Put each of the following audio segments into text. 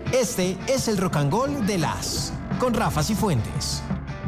Este es el Rock and Roll de las con Rafa Cifuentes.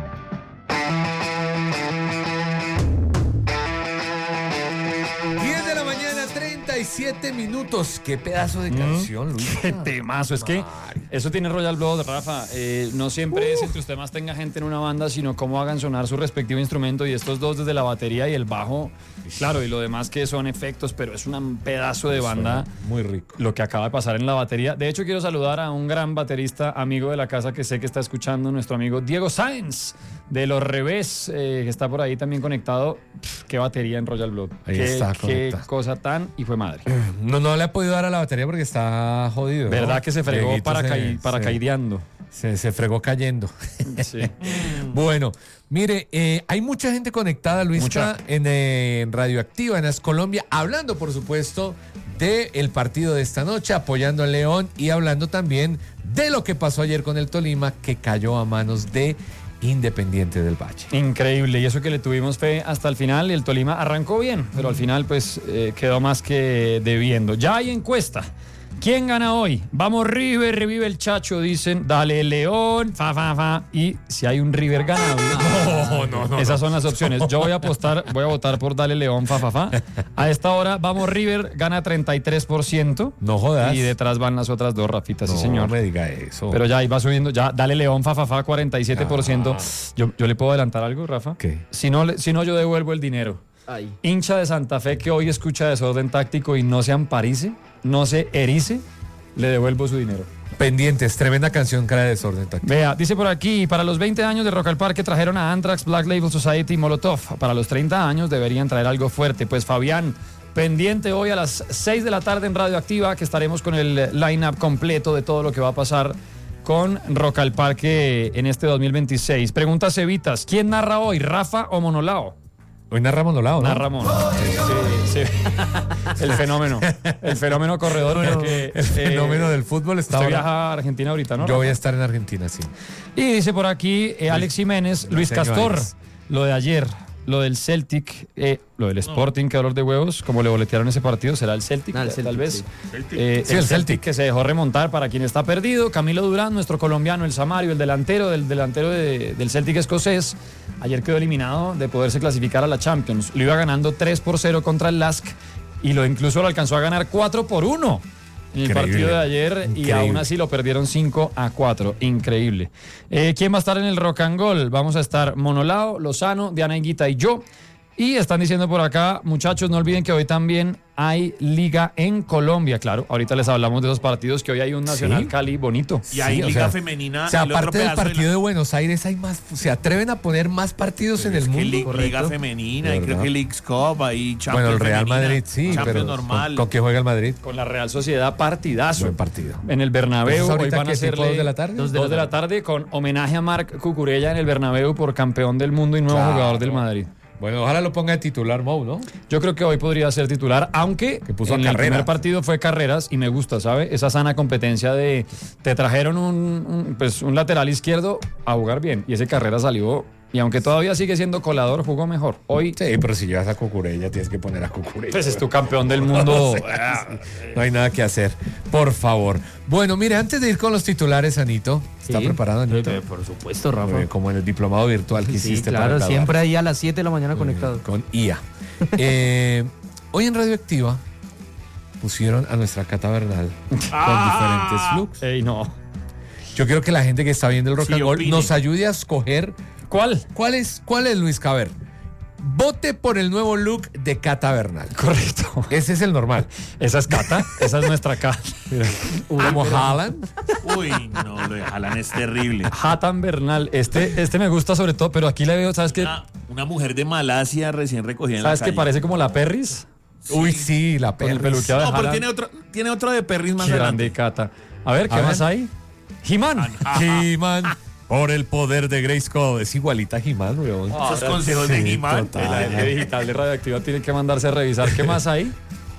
$10:37. Qué pedazo de canción, Luis. Qué temazo. Es que eso tiene Royal Blood, Rafa. No siempre es el que usted más tenga gente en una banda, sino cómo hagan sonar su respectivo instrumento. Y estos dos desde la batería y el bajo, claro, y lo demás que son efectos, pero es un pedazo de banda. Muy rico. Lo que acaba de pasar en la batería. De hecho, quiero saludar a un gran baterista, amigo de la casa, que sé que está escuchando, nuestro amigo Diego Sáenz, de Los Revés, que está por ahí también conectado. Qué batería en Royal Blood. Ahí qué, está, qué cosa tan hijo de madre. No le ha podido dar a la batería porque está jodido. ¿Verdad, ¿no? que se fregó Dieguito paracaídeando? Se fregó cayendo. Sí. Bueno, mire, hay mucha gente conectada, Luisca, en Radioactiva, en As Colombia, hablando, por supuesto, del partido de esta noche, apoyando al León y hablando también de lo que pasó ayer con el Tolima, que cayó a manos de Independiente del Valle. Increíble, y eso que le tuvimos fe hasta el final, y el Tolima arrancó bien, pero al final pues quedó más que debiendo. Ya hay encuesta. ¿Quién gana hoy? Vamos River, revive el Chacho, dicen. Dale León, fa. Y si hay un River ganado. No. Esas son las opciones. Yo voy a votar por Dale León, fa. A esta hora, vamos River, gana 33%. No jodas. Y detrás van las otras dos, Rafitas, sí señor. No me diga eso. Pero ya ahí va subiendo, ya Dale León, fa, 47%. Yo le puedo adelantar algo, Rafa. ¿Qué? Si no, yo devuelvo el dinero. Ay. Hincha de Santa Fe que hoy escucha Desorden Táctico y no se amparice, no se erice, le devuelvo su dinero. Pendientes, tremenda canción, cara de Desorden Táctico. Vea, dice por aquí, para los 20 años de Rock al Parque trajeron a Anthrax, Black Label Society y Molotov. Para los 30 años deberían traer algo fuerte. Pues Fabián, pendiente hoy a las 6 de la tarde en Radioactiva, que estaremos con el line-up completo de todo lo que va a pasar con Rock al Parque en este 2026. Pregunta Cevitas, ¿quién narra hoy, Rafa o Monolao? Hoy narra Monolao, ¿no? Narra Monolao. Sí. El fenómeno corredor. El fenómeno del fútbol está Usted ahora. viaja a Argentina ahorita, ¿no? Yo voy a estar en Argentina, sí. Y dice por aquí Alex Jiménez, Luis Señor Castor, Alex. lo de ayer, lo del Celtic, lo del Sporting, qué dolor de huevos, como le boletearon ese partido, será el Celtic, El Celtic, tal vez. sí. El Celtic que se dejó remontar para quien está perdido. Camilo Durán, nuestro colombiano, el Samario, el delantero del Celtic escocés, ayer quedó eliminado de poderse clasificar a la Champions. Lo iba ganando 3-0 contra el Lask y incluso lo alcanzó a ganar 4-1 en el partido de ayer. Y aún así lo perdieron 5-4. Increíble. ¿Quién va a estar en el Rock and Roll? Vamos a estar Monolao, Lozano, Diana Higuita y yo. Y están diciendo por acá, muchachos, no olviden que hoy también hay liga en Colombia. Claro, ahorita les hablamos de esos partidos, que hoy hay un Nacional Cali bonito. Y hay liga femenina. O sea, el otro aparte del pedazo partido de Buenos Aires, hay más. Se atreven a poner más partidos en el mundo. Liga femenina, y creo que Leagues Cup, hay Champions. Bueno, el Real femenina, Madrid sí, Champions pero normal. ¿con qué juega el Madrid? Con la Real Sociedad, partidazo. Buen partido. En el Bernabéu, ¿Entonces hoy ahorita van a qué, tipo hacerle 2 de la tarde? 2 de la tarde, con homenaje a Marc Cucurella en el Bernabéu por campeón del mundo y nuevo jugador del Madrid. Bueno, ojalá lo ponga de titular Mou, ¿no? Yo creo que hoy podría ser titular, aunque puso en a el Carreras. primer partido fue Carreras y me gusta, ¿sabe? Esa sana competencia de te trajeron un lateral izquierdo a jugar bien y ese Carreras salió, y aunque todavía sigue siendo colador, jugó mejor. Hoy Sí, pero si llevas a Cucurella, tienes que poner a Cucurella. pues es tu campeón del mundo. No hay nada que hacer, por favor. Bueno, mire, antes de ir con los titulares, Anito, ¿está preparado, Anito? Por supuesto, Rafa. Como en el diplomado virtual que Sí, hiciste claro, para graduar. siempre ahí a las 7 de la mañana conectado. Con IA. Hoy en Radioactiva pusieron a nuestra Cata Bernal con diferentes looks. Ey, no. Yo quiero que la gente que está viendo el Rock Sí, and Roll opine. nos ayude a escoger ¿Cuál? cuál es Luis Caber. Vote por el nuevo look de Cata Bernal. Correcto. Ese es el normal. Esa es Cata, esa es nuestra Cata. Como Haaland. Uy, no, lo de Haaland es terrible. Hatan Bernal, este me gusta sobre todo, pero aquí le veo, ¿sabes qué? Una mujer de Malasia recién recogida en ¿Sabes la qué calle. parece como la Perris? Uy, sí, la Con el Perris. peluqueado de No, pero Haaland. tiene otro de Perris más Qué adelante. grande Cata. A ver, ¿qué A ver. más hay? He-Man. He-Man, por el poder de Grayskull. Es igualita a He-Man, weón. Esos consejos de He-Man. El ADN digital de Radioactiva tiene que mandarse a revisar. ¿Qué más hay?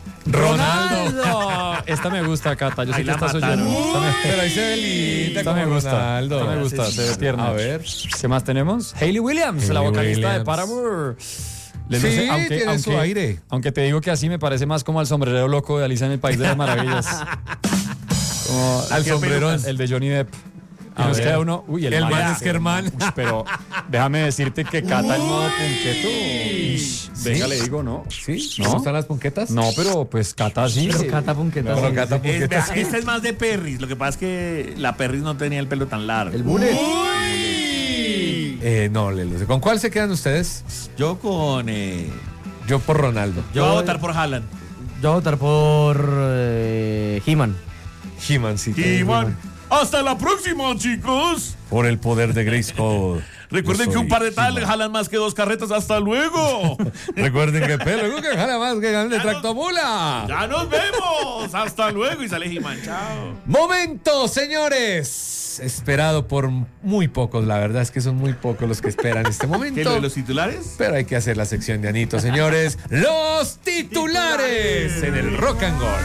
Ronaldo. Esta me gusta, Cata. Yo sé Ahí que la estás mataron. oyendo. Pero ahí se ve linda Esta me como gusta. Ronaldo. Esta me gusta, se ve tierna. A ver. ¿Qué más tenemos? Hayley Williams, la Hayley vocalista de Williams. Paramore. Sí, tiene su aire. Aunque te digo que así me parece más como al sombrerero loco de Alicia en el País de las Maravillas. Al sombrerón. El de Johnny Depp. Y nos queda uno. Uy, El man es Germán. Uy, pero déjame decirte que cata el modo punqueto. Venga, le digo, ¿no? ¿Sí? ¿No? ¿No están las punquetas? No, pero pues cata sí. Pero cata punqueta. Pero sí. cata punquetas. Esta es más de Perris. Lo que pasa es que la Perris no tenía el pelo tan largo. El bullet. No, Lelo. ¿Con cuál se quedan ustedes? Yo con... Yo por Ronaldo. Yo voy a votar por Haaland. Yo voy a votar por He-Man. He-Man, sí. He-Man. Hasta la próxima, chicos. Por el poder de Grayskull. Recuerden Yo que un soy par de tal He-Man. jalan más que 2 carretas. Hasta luego. Recuerden que pelo que jala más que gana de tractomula. Ya nos vemos. Hasta luego. Y sale He-Man. Chao. Momento, señores. Esperado por muy pocos. La verdad es que son muy pocos los que esperan este ¿Qué, lo momento. de los titulares? Pero hay que hacer la sección de Anito, señores. Los titulares en el Rock and Roll.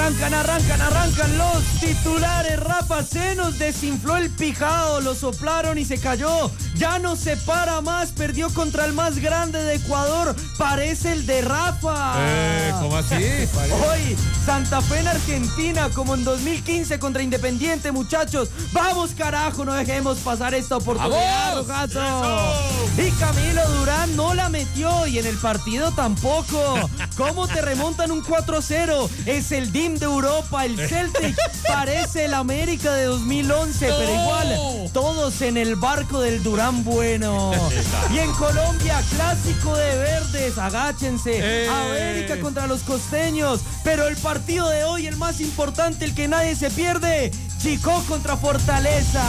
Arrancan los titulares. Rafa se nos desinfló el pijado, lo soplaron y se cayó. Ya no se para más, perdió contra el más grande de Ecuador. Parece el de Rafa. ¿Cómo así? Hoy, Santa Fe en Argentina, como en 2015 contra Independiente, muchachos. Vamos, carajo, no dejemos pasar esta oportunidad, ¡Vamos! Rojazo. Y Camilo Durán no la metió y en el partido tampoco. ¿Cómo te remontan un 4-0? Es el DIM de Europa, el Celtic. Parece el América de 2011, pero igual, todos en el barco del Durán bueno. Y en Colombia, clásico de verdes, agáchense. América contra los costeños. Pero el partido de hoy, el más importante, el que nadie se pierde. Chicó contra Fortaleza.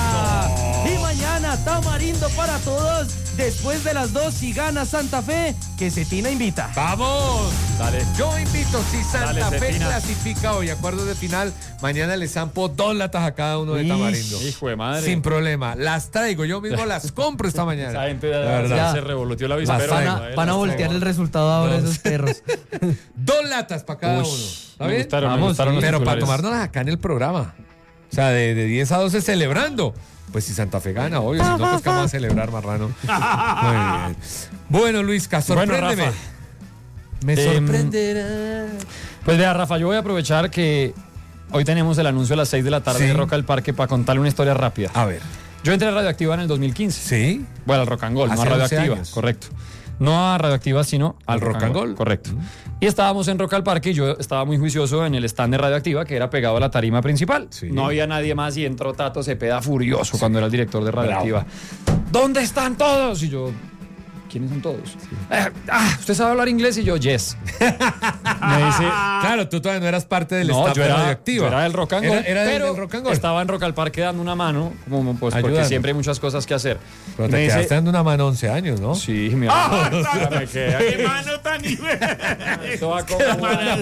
Y mañana Tamarindo para todos. Después de las 2, si gana Santa Fe, que Cetina invita. ¡Vamos! Dale. Yo invito, si Santa Dale, Fe Cetina. clasifica hoy, acuerdos de final, mañana les zampo 2 latas a cada uno de Tamarindo. Hijo de madre. Sin problema. Las traigo, yo mismo las compro esta mañana. Esa gente La ya verdad. se revolutió la Las traigo. víspera. Van a voltear el resultado ahora esos perros. 2 latas para cada uno. ¿Está Me bien? gustaron, me Vamos, gustaron los Pero para titulares. tomárnoslas acá en el programa. O sea, de 10 a 12 celebrando. Pues si Santa Fe gana, obvio. Si no, pues ¿qué vamos a celebrar, marrano? Muy bien. Bueno, Luisca, Bueno, sorpréndeme. Rafa. Me sorprenderá. Pues vea, Rafa, yo voy a aprovechar que hoy tenemos el anuncio a las 6 de la tarde Sí. de Rock al Parque para contarle una historia rápida. A ver. Yo entré a Radioactiva en el 2015. ¿Sí? Bueno, al Rock and Roll, no a Hace 11 Radioactiva, años. correcto. No a Radioactiva, sino Al Rock and Roll. Correcto. Y estábamos en Rock al Parque y yo estaba muy juicioso en el stand de Radioactiva, que era pegado a la tarima principal. Sí. No había nadie más y entró Tato Cepeda furioso cuando era el director de Radioactiva. ¿Dónde están todos? Y yo, ¿quiénes son todos? ¿Usted sabe hablar inglés? Y yo, yes. Me dice, Claro, tú todavía no eras parte del no, staff yo de era, Radioactiva. yo era del Rock and Roll, Era pero del Rock and Roll. estaba en Rock al Parque dando una mano, como pues porque Ayudando. siempre hay muchas cosas que hacer. Pero Y te me quedaste dice, dando una mano 11 años, ¿no? sí, mira, me quedé aquí. ¡Qué mano tan Esto va como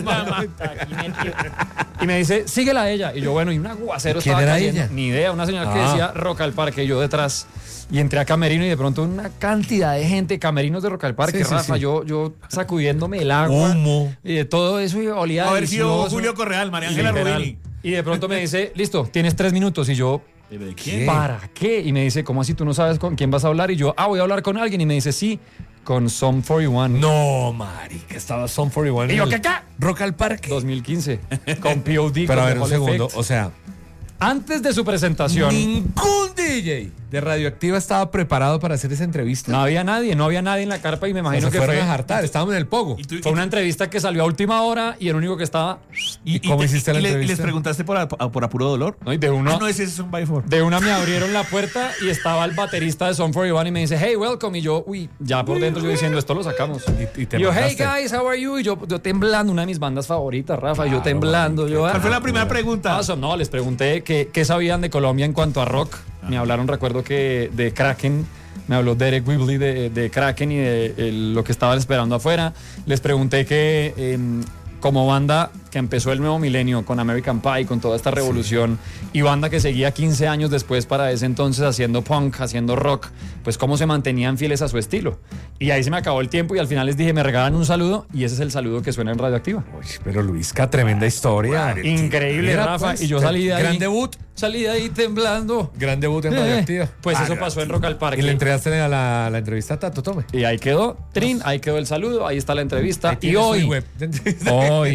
y me dice, síguela a ella. Y yo, bueno, y un aguacero ¿Quién estaba era cayendo. ella? Ni idea, una señora que Ah. decía Rock al Parque, y yo detrás. Y entré a Camerino y de pronto una cantidad de gente, camerinos de Rock al Parque, Sí, sí, Rafa, sí. yo sacudiéndome el agua. Humo. Y de todo eso y olía A haber sido delicioso. Julio Correal, María Ángela Literal. Rubini. Y de pronto me dice, listo, tienes 3 minutos. Y yo, ¿De ¿Qué? ¿para qué? Y me dice, ¿cómo así tú no sabes con quién vas a hablar? Y yo, voy a hablar con alguien. Y me dice, sí, con Sum 41. No, marica, estaba Son 41. Y yo, en ¿qué el qué? Rock al Parque. 2015. Con POD. Pero con a The ver, un Hall segundo. Effect. O sea, Antes de su presentación, ningún DJ de Radioactiva estaba preparado para hacer esa entrevista. no había nadie en la carpa y me imagino se que fueron fue, a jartar, estábamos en el pogo. fue una entrevista que salió a última hora y el único que estaba... ¿Y cómo hiciste la y entrevista? les preguntaste por apuro dolor? ¿no? Y de uno, No, ese es un by four. de una me abrieron la puerta y estaba el baterista de Sum 41 y me dice, hey, welcome. Y yo, ya por dentro yo diciendo, esto lo sacamos. Y te Y yo, hey, mandaste. guys, how are you? Y yo temblando, una de mis bandas favoritas, Rafa, yo temblando. Yo, ¿Cuál fue la primera pregunta? No, les pregunté qué sabían de Colombia en cuanto a rock. Me hablaron, recuerdo que de Kraken, me habló Derek Whibley de Kraken y de lo que estaban esperando afuera. Les pregunté que como banda que empezó el nuevo milenio con American Pie, con toda esta revolución, y banda que seguía 15 años después para ese entonces haciendo punk, haciendo rock, pues cómo se mantenían fieles a su estilo. Y ahí se me acabó el tiempo y al final les dije, me regalan un saludo y ese es el saludo que suena en Radioactiva. Uy, pero Luisca, tremenda historia. Increíble, Mira, Rafa. pues, Y yo salí de ahí. Gran debut. Salí de ahí temblando. Gran debut en Radioactiva. Pues eso pasó en Rock al Parque. Y le entregaste a la entrevista a Tato Tome. Y ahí quedó, Trin, ahí quedó el saludo, ahí está la entrevista. Ahí Y tienes hoy, su web. hoy,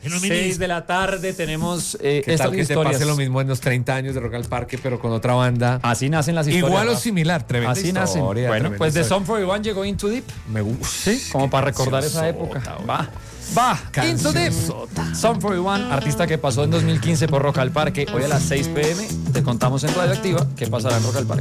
6 de la tarde tenemos ¿Qué estas tal que te historias. pase lo mismo en los 30 años de Rock al Parque, pero con otra banda? Así nacen las historias. Igual o Rafa. similar, tremenda Así historia. nacen. Bueno, tremenda pues The historia. Sum 41 llegó Into Deep. Me gusta. Sí, como para recordar esa época. Va, Into Deep. Sum 41, artista que pasó en 2015 por Rock al Parque. Hoy a las 6 p.m. te contamos en Radioactiva qué pasará en Rock al Parque.